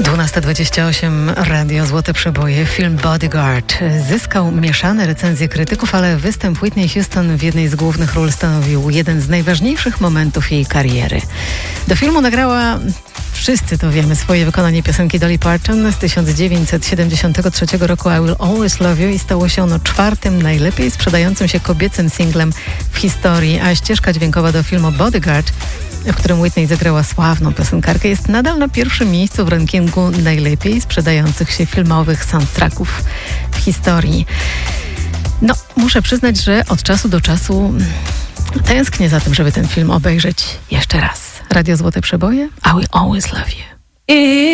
12:28, Radio Złote Przeboje. Film Bodyguard zyskał mieszane recenzje krytyków, ale występ Whitney Houston w jednej z głównych ról stanowił jeden z najważniejszych momentów jej kariery. Do filmu nagrała, wszyscy to wiemy, swoje wykonanie piosenki Dolly Parton z 1973 roku I Will Always Love You i stało się ono czwartym najlepiej sprzedającym się kobiecym singlem w historii, a ścieżka dźwiękowa do filmu Bodyguard, w którym Whitney zagrała sławną piosenkarkę, jest nadal na pierwszym miejscu w rankingu najlepiej sprzedających się filmowych soundtracków w historii. No, muszę przyznać, że od czasu do czasu tęsknię za tym, żeby ten film obejrzeć jeszcze raz. Radio Złote Przeboje, I Will Always Love You.